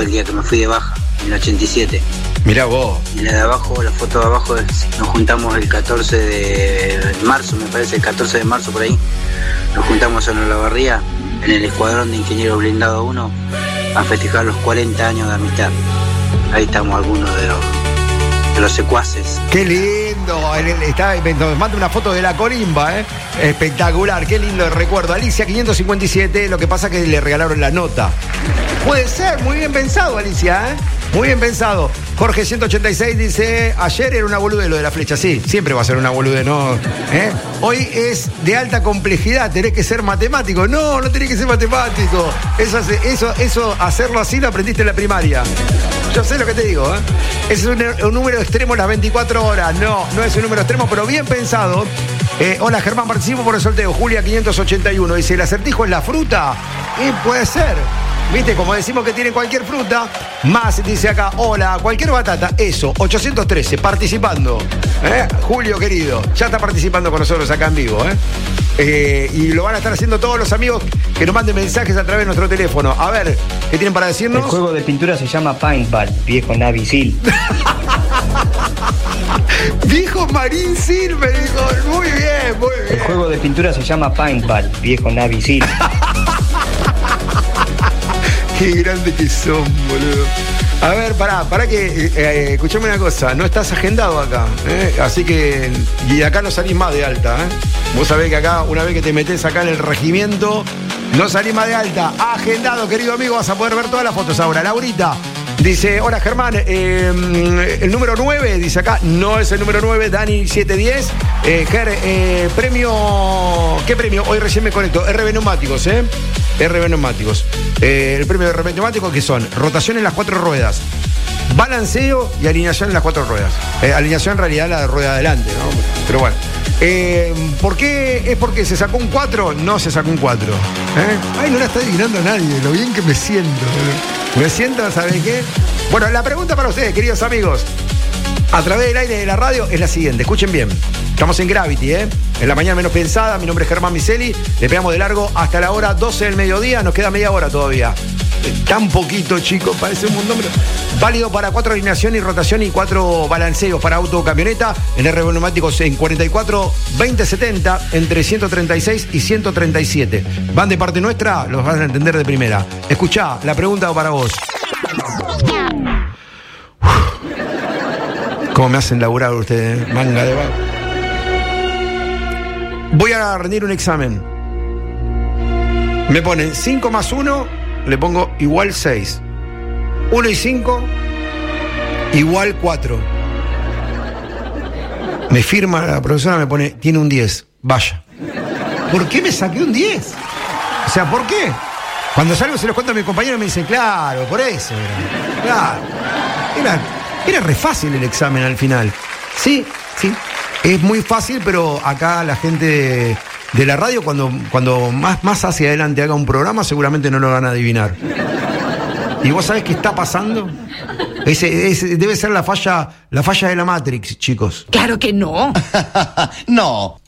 el día que me fui de baja, en el 87. Mirá vos. Y la de abajo, la foto de abajo, nos juntamos el 14 de marzo, me parece, el 14 de marzo por ahí. Nos juntamos en Olavarría, en el Escuadrón de Ingenieros Blindado 1, a festejar los 40 años de amistad. Ahí estamos algunos de los secuaces. ¡Qué lindo! Nos manda una foto de la corimba, espectacular, qué lindo el recuerdo. Alicia 557, lo que pasa es que le regalaron la nota. Puede ser, muy bien pensado, Alicia, muy bien pensado. Jorge 186 dice, ayer era una boludez lo de la flecha. Sí, siempre va a ser una boludez, ¿no? Hoy es de alta complejidad, tenés que ser matemático. No tenés que ser matemático. Eso hacerlo así lo aprendiste en la primaria. Yo sé lo que te digo, Es un número extremo las 24 horas. No es un número extremo, pero bien pensado. Hola, Germán, participo por el sorteo. Julia 581 dice, ¿el acertijo es la fruta? Puede ser. ¿Viste? Como decimos que tiene cualquier fruta, más dice acá, hola, cualquier batata, eso, 813, participando. Julio, querido, ya está participando con nosotros acá en vivo, y lo van a estar haciendo todos los amigos que nos manden mensajes a través de nuestro teléfono. A ver, ¿qué tienen para decirnos? El juego de pintura se llama Paintball, viejo Navy Seal. Dijo Marín Sil, me dijo, muy bien. El juego de pintura se llama Paintball, viejo Navy Seal. Qué grande que son, boludo. A ver, pará que, escuchame una cosa, no estás agendado acá, así que, y acá no salís más de alta, Vos sabés que acá, una vez que te metés acá en el regimiento, no salís más de alta. Agendado, querido amigo, vas a poder ver todas las fotos ahora. Laurita dice, hola Germán, el número 9, dice acá, no es el número 9, Dani 710. Premio, ¿qué premio? Hoy recién me conecto, RB Neumáticos, RB Neumáticos. El premio de RB Neumáticos, que son rotación en las 4 ruedas, balanceo y alineación en las 4 ruedas. Alineación en realidad la de rueda adelante, ¿no? Pero bueno. ¿Por qué? ¿Es porque se sacó un 4? No se sacó un 4. Ay, no la está adivinando nadie, lo bien que me siento. Me siento, ¿saben qué? Bueno, la pregunta para ustedes, queridos amigos, a través del aire de la radio es la siguiente, escuchen bien. Estamos en Gravity, en la mañana menos pensada. Mi nombre es Germán Miseli. Le pegamos de largo hasta la hora 12 del mediodía. Nos queda media hora todavía. Tan poquito, chicos, parece un montón. Válido para 4 alineación y rotación y 4 balanceos para auto o camioneta. En RB Neumáticos en 44 20 70 entre 136 y 137. Van de parte nuestra, los van a entender de primera. Escuchá, la pregunta para vos. ¿Cómo me hacen laburar ustedes? Manga de vago. Voy a rendir un examen. Me ponen 5 más 1, le pongo igual 6. 1 y 5, igual 4. Me firma la profesora, me pone, tiene un 10, vaya. ¿Por qué me saqué un 10? O sea, ¿por qué? Cuando salgo se los cuento a mis compañeros, me dicen, claro, por eso era. Claro. Era re fácil el examen al final. Sí. Es muy fácil, pero acá la gente de la radio, cuando más hacia adelante haga un programa, seguramente no lo van a adivinar. ¿Y vos sabés qué está pasando? Debe ser la falla de la Matrix, chicos. Claro que no. No.